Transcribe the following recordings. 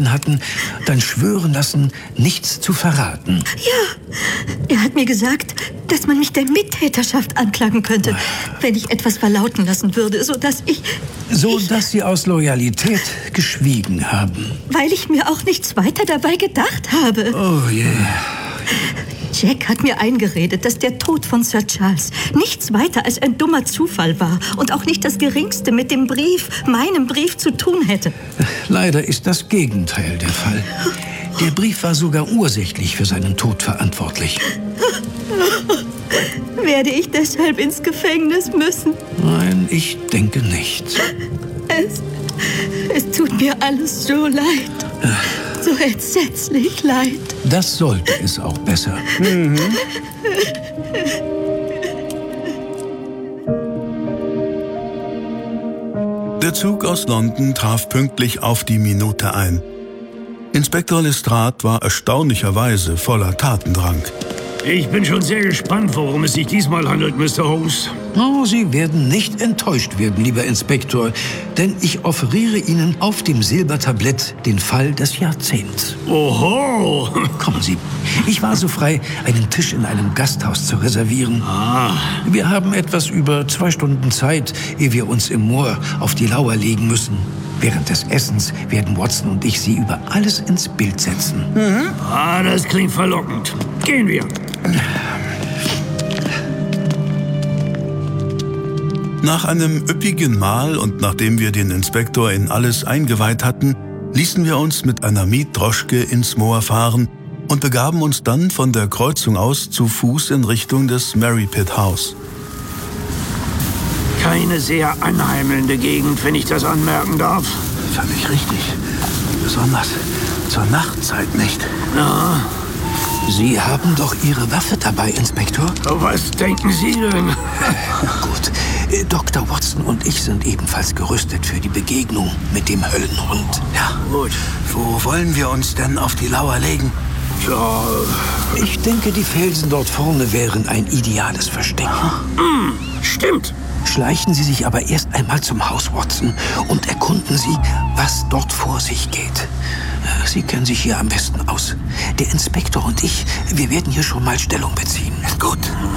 gehalten hatten, dann schwören lassen, nichts zu verraten. Ja, er hat mir gesagt, dass man mich der Mittäterschaft anklagen könnte, wenn ich etwas verlauten lassen würde, sodass Sie aus Loyalität geschwiegen haben. Weil ich mir auch nichts weiter dabei gedacht habe. Oh je. Jack hat mir eingeredet, dass der Tod von Sir Charles nichts weiter als ein dummer Zufall war und auch nicht das Geringste mit dem Brief, meinem Brief, zu tun hätte. Leider ist das Gegenteil der Fall. Der Brief war sogar ursächlich für seinen Tod verantwortlich. Werde ich deshalb ins Gefängnis müssen? Nein, ich denke nicht. Es tut mir alles so leid. So entsetzlich leid. Das sollte es auch besser. Der Zug aus London traf pünktlich auf die Minute ein. Inspektor Lestrade war erstaunlicherweise voller Tatendrang. Ich bin schon sehr gespannt, worum es sich diesmal handelt, Mr. Holmes. Oh, Sie werden nicht enttäuscht werden, lieber Inspektor, denn ich offeriere Ihnen auf dem Silbertablett den Fall des Jahrzehnts. Oho! Kommen Sie, ich war so frei, einen Tisch in einem Gasthaus zu reservieren. Wir haben etwas über 2 Stunden Zeit, ehe wir uns im Moor auf die Lauer legen müssen. Während des Essens werden Watson und ich Sie über alles ins Bild setzen. Das klingt verlockend. Gehen wir. Nach einem üppigen Mahl und nachdem wir den Inspektor in alles eingeweiht hatten, ließen wir uns mit einer Mietdroschke ins Moor fahren und begaben uns dann von der Kreuzung aus zu Fuß in Richtung des Merripit House. Keine sehr anheimelnde Gegend, wenn ich das anmerken darf. Völlig richtig. Besonders zur Nachtzeit nicht. Na, Sie haben doch Ihre Waffe dabei, Inspektor? was denken Sie denn? Gut. Dr. Watson und ich sind ebenfalls gerüstet für die Begegnung mit dem Höllenhund. Ja, Gut. wo wollen wir uns denn auf die Lauer legen? Ja, Ich denke, die Felsen dort vorne wären ein ideales Versteck. stimmt. Schleichen Sie sich aber erst einmal zum Haus, Watson, und erkunden Sie, was dort vor sich geht. Sie kennen sich hier am besten aus. Der Inspektor und ich, wir werden hier schon mal Stellung beziehen. Gut.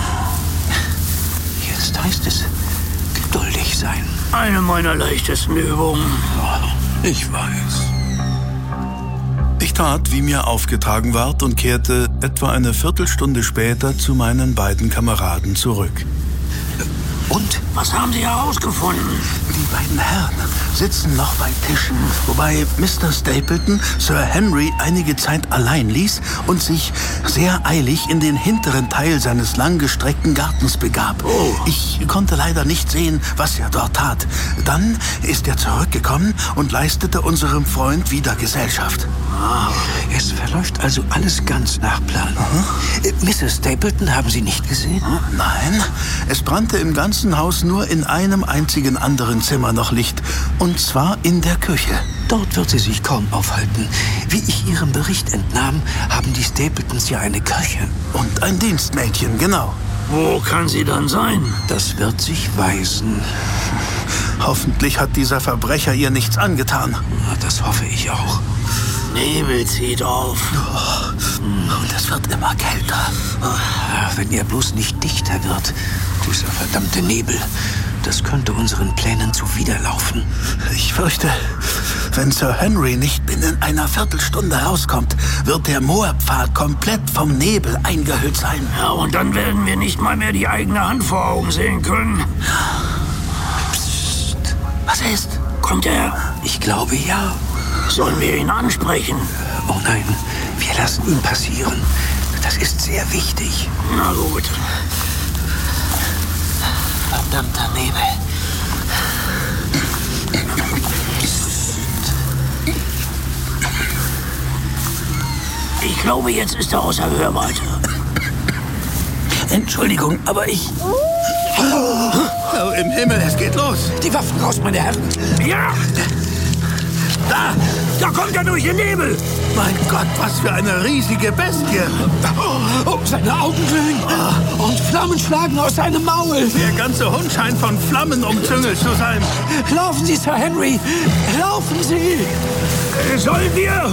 Jetzt heißt es, geduldig sein. Eine meiner leichtesten Übungen. Ich weiß. Ich tat, wie mir aufgetragen ward und kehrte etwa eine Viertelstunde später zu meinen beiden Kameraden zurück. Und? Was haben Sie herausgefunden? Die beiden Herren sitzen noch bei Tischen, wobei Mr. Stapleton Sir Henry einige Zeit allein ließ und sich sehr eilig in den hinteren Teil seines langgestreckten Gartens begab. Ich konnte leider nicht sehen, was er dort tat. Dann ist er zurückgekommen und leistete unserem Freund wieder Gesellschaft. Es verläuft also alles ganz nach Plan. Mrs. Stapleton haben Sie nicht gesehen? Nein, es brannte im ganzen Haus nur in einem einzigen anderen Zimmer noch Licht, und zwar in der Küche. Dort wird sie sich kaum aufhalten. Wie ich Ihrem Bericht entnahm, haben die Stapletons ja eine Köche. Und ein Dienstmädchen, genau. Wo kann sie dann sein? Das wird sich weisen. Hoffentlich hat dieser Verbrecher ihr nichts angetan. Na, das hoffe ich auch. Nebel zieht auf. Und es wird immer kälter. Wenn er bloß nicht dichter wird, dieser verdammte Nebel, das könnte unseren Plänen zuwiderlaufen. Ich fürchte, wenn Sir Henry nicht binnen einer Viertelstunde rauskommt, wird der Moorpfad komplett vom Nebel eingehüllt sein. Ja, und dann werden wir nicht mal mehr die eigene Hand vor Augen sehen können. Psst. Was ist? Kommt er? Ich glaube ja. Sollen wir ihn ansprechen? Oh nein, wir lassen ihn passieren. Das ist sehr wichtig. Na gut. Verdammter Nebel. Ich glaube, jetzt ist er außer Hörweite. Entschuldigung, aber ich... Oh, im Himmel, es geht los. Die Waffen raus, meine Herren. Ja! Da kommt er durch den Nebel! Mein Gott, was für eine riesige Bestie. Oh, seine Augen glühen. Und Flammen schlagen aus seinem Maul. Der ganze Hund scheint von Flammen umzüngelt zu sein. Laufen Sie, Sir Henry. Laufen Sie. Sollen wir?